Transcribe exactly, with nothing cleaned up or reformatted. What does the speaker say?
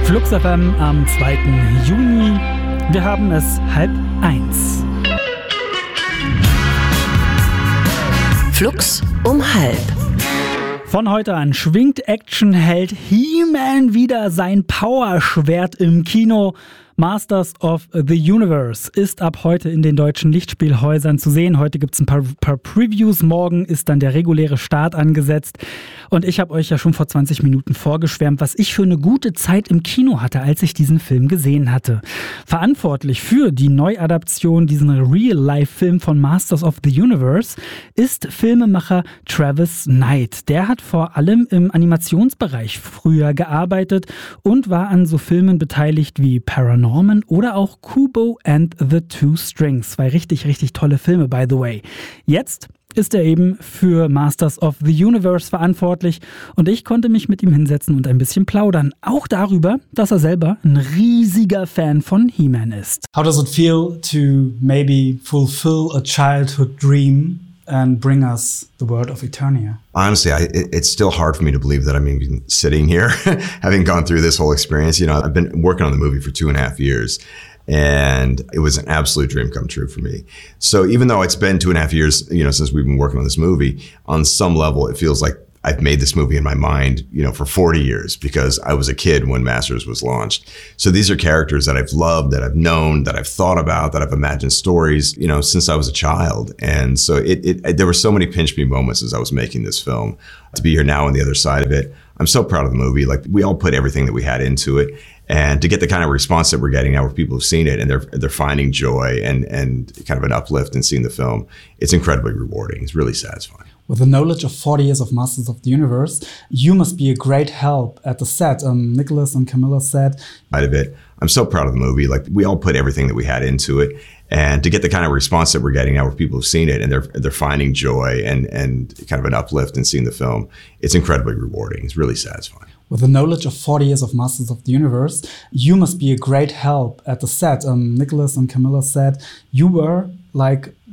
Flux F M am zweiten Juni. Wir haben es halb eins. Flux um halb. Von heute an schwingt Actionheld He-Man wieder sein Powerschwert im Kino. Masters of the Universe ist ab heute in den deutschen Lichtspielhäusern zu sehen. Heute gibt es ein paar, paar Previews, morgen ist dann der reguläre Start angesetzt. Und ich habe euch ja schon vor zwanzig Minuten vorgeschwärmt, was ich für eine gute Zeit im Kino hatte, als ich diesen Film gesehen hatte. Verantwortlich für die Neuadaption, diesen Real-Life-Film von Masters of the Universe, ist Filmemacher Travis Knight. Der hat vor allem im Animationsbereich früher gearbeitet und war an so Filmen beteiligt wie Paranormal oder auch Kubo and the Two Strings. Zwei richtig, richtig tolle Filme, by the way. Jetzt ist er eben für Masters of the Universe verantwortlich und ich konnte mich mit ihm hinsetzen und ein bisschen plaudern. Auch darüber, dass er selber ein riesiger Fan von He-Man ist. How does it feel to maybe fulfill a childhood dream and bring us the world of Eternia? Honestly, I, it, it's still hard for me to believe that I'm even sitting here, having gone through this whole experience. You know, I've been working on the movie for two and a half years, and it was an absolute dream come true for me. So even though it's been two and a half years, you know, since we've been working on this movie, on some level, it feels like I've made this movie in my mind, you know, for forty years because I was a kid when Masters was launched. So these are characters that I've loved, that I've known, that I've thought about, that I've imagined stories, you know, since I was a child. And so it, it there were so many pinch me moments as I was making this film. To be here now on the other side of it, I'm so proud of the movie. Like, we all put everything that we had into it. And to get the kind of response that we're getting now where people have seen it and they're they're finding joy and, and kind of an uplift in seeing the film, it's incredibly rewarding. It's really satisfying. With the knowledge of forty years of Masters of the Universe, you must be a great help at the set. Um, Nicholas and Camilla said. Out of it, I'm so proud of the movie. Like, we all put everything that we had into it. And to get the kind of response that we're getting now where people have seen it and they're they're finding joy and, and kind of an uplift in seeing the film, it's incredibly rewarding. It's really satisfying. With the knowledge of forty years of Masters of the Universe, you must be a great help at the set. Um, Nicholas and Camilla said you were like